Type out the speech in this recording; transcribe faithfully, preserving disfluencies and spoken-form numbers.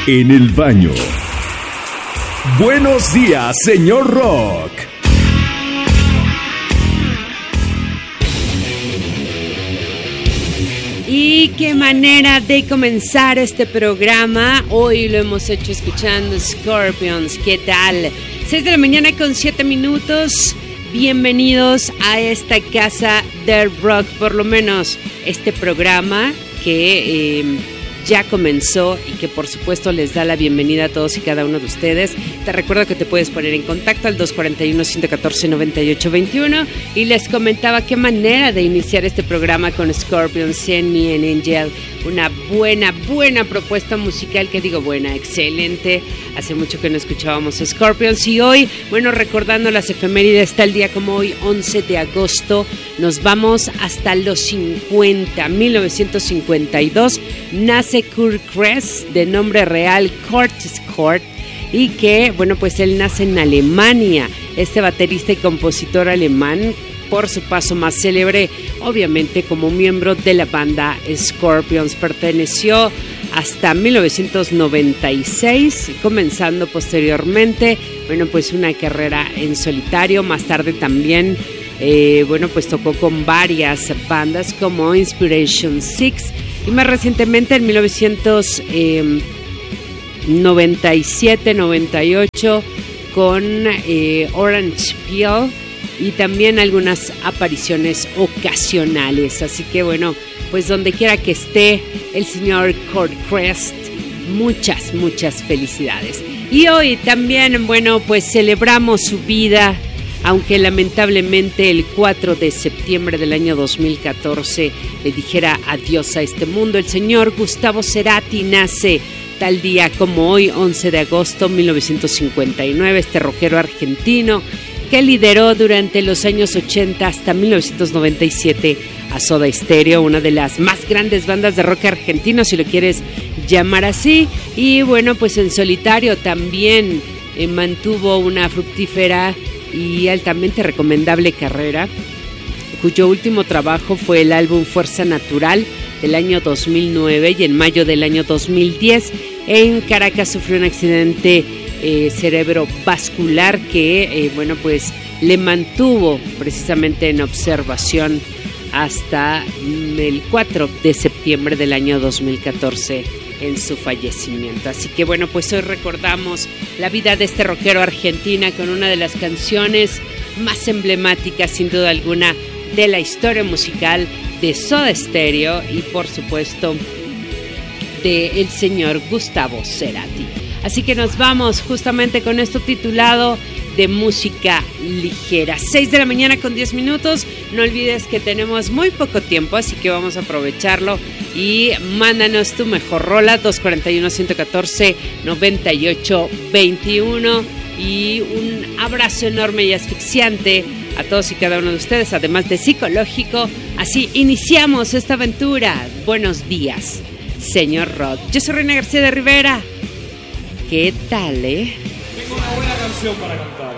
en el baño. Buenos días, señor Rock. Y qué manera de comenzar este programa. Hoy lo hemos hecho escuchando Scorpions. ¿Qué tal? seis de la mañana con siete minutos. Bienvenidos a esta casa del rock, por lo menos este programa que eh, ya comenzó y que por supuesto les da la bienvenida a todos y cada uno de ustedes. Te recuerdo que te puedes poner en contacto al dos cuatro uno, uno uno cuatro, nueve ocho dos uno y les comentaba qué manera de iniciar este programa con Scorpions, Send Me an Angel. Una buena, buena propuesta musical, que digo buena, excelente. Hace mucho que no escuchábamos Scorpions y hoy, bueno, recordando las efemérides, tal día como hoy, once de agosto, nos vamos hasta los cincuenta, mil novecientos cincuenta y dos, nace Kurt Kress, de nombre real Curtis Kort, y que, bueno, pues él nace en Alemania, este baterista y compositor alemán, por su paso más célebre, obviamente como miembro de la banda Scorpions. Perteneció hasta mil novecientos noventa y seis, comenzando posteriormente, bueno, pues una carrera en solitario. Más tarde también, eh, bueno, pues tocó con varias bandas como Inspiration Six y más recientemente en mil novecientos noventa y siete noventa y ocho con eh, Orange Peel, y también algunas apariciones ocasionales. Así que bueno, pues donde quiera que esté el señor Kurt Kress, muchas, muchas felicidades. Y hoy también, bueno, pues celebramos su vida, aunque lamentablemente el cuatro de septiembre del año dos mil catorce le dijera adiós a este mundo. El señor Gustavo Cerati nace tal día como hoy, once de agosto de mil novecientos cincuenta y nueve, este rockero argentino que lideró durante los años ochenta hasta mil novecientos noventa y siete a Soda Stereo, una de las más grandes bandas de rock argentino, si lo quieres llamar así. Y bueno, pues en solitario también eh, mantuvo una fructífera y altamente recomendable carrera, cuyo último trabajo fue el álbum Fuerza Natural del año dos mil nueve, y en mayo del año dos mil diez en Caracas sufrió un accidente Eh, cerebrovascular que, eh, bueno, pues le mantuvo precisamente en observación hasta el cuatro de septiembre del año dos mil catorce en su fallecimiento. Así que bueno, pues hoy recordamos la vida de este rockero argentino con una de las canciones más emblemáticas, sin duda alguna, de la historia musical de Soda Stereo y por supuesto de el señor Gustavo Cerati. Así que nos vamos justamente con esto titulado de música ligera. seis de la mañana con diez minutos. No olvides que tenemos muy poco tiempo, así que vamos a aprovecharlo. Y mándanos tu mejor rola, dos cuatro uno, uno uno cuatro, nueve ocho dos uno. Y un abrazo enorme y asfixiante a todos y cada uno de ustedes, además de psicológico. Así iniciamos esta aventura. Buenos días, señor Rock. Yo soy Reina García de Rivera. ¿Qué tal, eh? Tengo una buena canción para cantar.